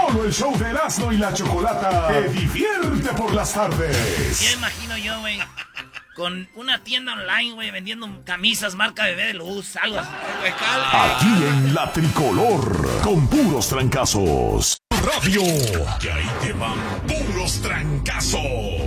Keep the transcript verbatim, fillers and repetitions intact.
Solo el show de Erasmo y la Chocolata te divierte por las tardes. Ya imagino yo, güey, con una tienda online, güey, vendiendo camisas marca Bebé de Luz, algo así. Aquí en La Tricolor, con puros trancazos. Radio, que ahí te van puros trancazos.